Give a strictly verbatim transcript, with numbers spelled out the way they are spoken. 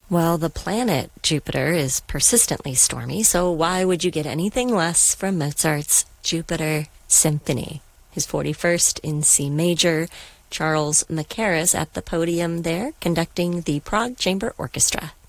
Well, the planet Jupiter is persistently stormy, so why would you get anything less from Mozart's Jupiter Symphony? His forty-first in C major, Charles Mackerras at the podium there, conducting the Prague Chamber Orchestra.